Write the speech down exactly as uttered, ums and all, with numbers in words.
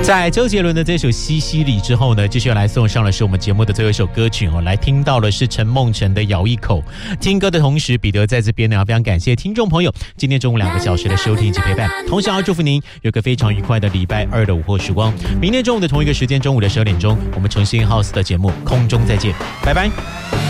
在周杰伦的这首《西西里》之后呢，继续要来送上的是我们节目的最后一首歌曲哦。来听到的是陈梦辰的《咬一口》。听歌的同时，彼得在这边呢，要非常感谢听众朋友今天中午两个小时的收听以及陪伴，同时要祝福您有个非常愉快的礼拜二的午后时光。明天中午的同一个时间，中午的十二点钟，我们重新 House 的节目空中再见，拜拜。